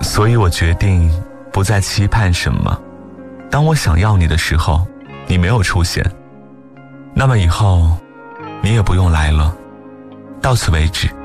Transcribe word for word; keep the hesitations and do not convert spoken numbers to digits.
所以我决定不再期盼什么。当我想要你的时候，你没有出现，那么以后你也不用来了，到此为止。